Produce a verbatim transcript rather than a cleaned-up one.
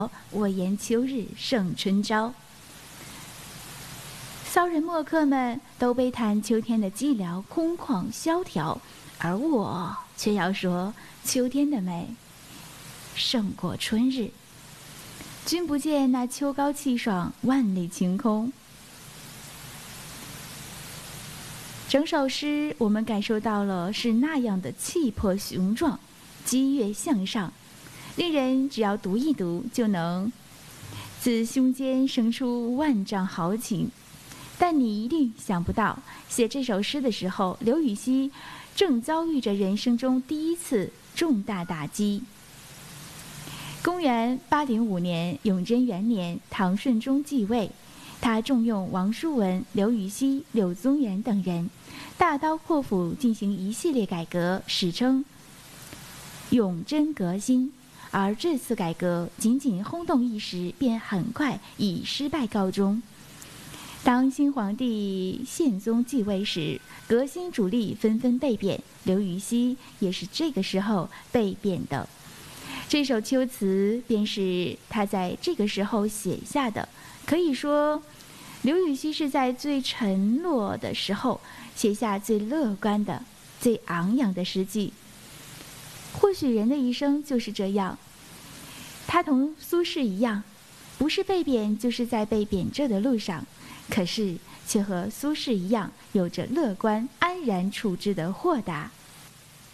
我言秋日胜春朝。骚人墨客们都悲叹秋天的寂寥、空旷、萧条，而我却要说秋天的美胜过春日。君不见那秋高气爽，万里晴空。整首诗我们感受到了是那样的气魄雄壮，激越向上，令人只要读一读就能自胸间生出万丈豪情。但你一定想不到，写这首诗的时候，刘禹锡正遭遇着人生中第一次重大打击。公元八零五年，永贞元年，唐顺宗继位，他重用王叔文、刘禹锡、柳宗元等人，大刀阔斧进行一系列改革，史称永贞革新。而这次改革仅仅轰动一时，便很快以失败告终。当新皇帝宪宗继位时，革新主力纷纷被贬，刘禹锡也是这个时候被贬的。这首秋词便是他在这个时候写下的，可以说刘禹锡是在最沉落的时候写下最乐观的、最昂扬的诗句。或许人的一生就是这样，他同苏轼一样，不是被贬就是在被贬谪的路上，可是却和苏轼一样有着乐观安然处之的豁达。